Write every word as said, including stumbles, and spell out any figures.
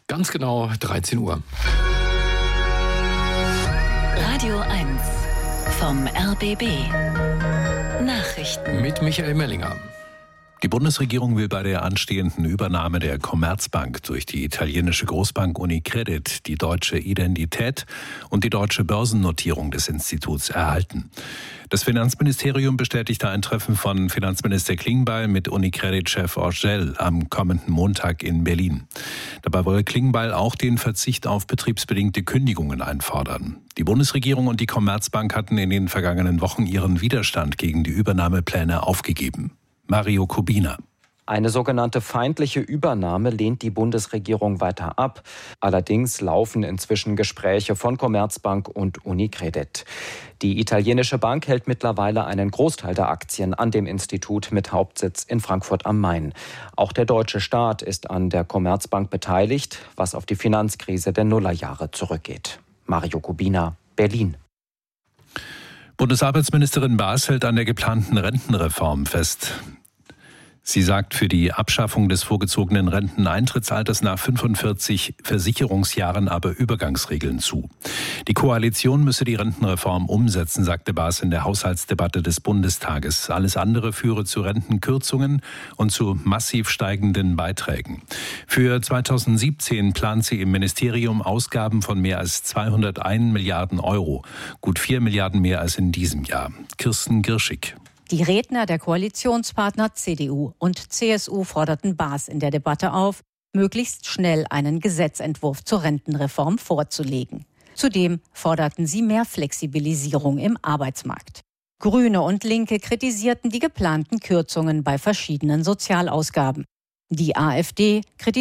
Ganz genau dreizehn Uhr. Radio eins vom R B B. Nachrichten Mit Michael Mellinger. Die Bundesregierung will bei der anstehenden Übernahme der Commerzbank durch die italienische Großbank Unicredit die deutsche Identität und die deutsche Börsennotierung des Instituts erhalten. Das Finanzministerium bestätigte ein Treffen von Finanzminister Klingbeil mit Unicredit-Chef Orgel am kommenden Montag in Berlin. Dabei wolle Klingbeil auch den Verzicht auf betriebsbedingte Kündigungen einfordern. Die Bundesregierung und die Commerzbank hatten in den vergangenen Wochen ihren Widerstand gegen die Übernahmepläne aufgegeben. Mario Kubina. Eine sogenannte feindliche Übernahme lehnt die Bundesregierung weiter ab. Allerdings laufen inzwischen Gespräche von Commerzbank und Unicredit. Die italienische Bank hält mittlerweile einen Großteil der Aktien an dem Institut mit Hauptsitz in Frankfurt am Main. Auch der deutsche Staat ist an der Commerzbank beteiligt, was auf die Finanzkrise der Nullerjahre zurückgeht. Mario Kubina, Berlin. Bundesarbeitsministerin Baas hält an der geplanten Rentenreform fest. Sie sagt für die Abschaffung des vorgezogenen Renteneintrittsalters nach fünfundvierzig Versicherungsjahren aber Übergangsregeln zu. Die Koalition müsse die Rentenreform umsetzen, sagte Baas in der Haushaltsdebatte des Bundestages. Alles andere führe zu Rentenkürzungen und zu massiv steigenden Beiträgen. Für zweitausendsiebzehn plant sie im Ministerium Ausgaben von mehr als zweihunderteins Milliarden Euro. Gut vier Milliarden mehr als in diesem Jahr. Kirsten Girschig. Die Redner der Koalitionspartner C D U und C S U forderten Baas in der Debatte auf, möglichst schnell einen Gesetzentwurf zur Rentenreform vorzulegen. Zudem forderten sie mehr Flexibilisierung im Arbeitsmarkt. Grüne und Linke kritisierten die geplanten Kürzungen bei verschiedenen Sozialausgaben. Die AfD kritisierte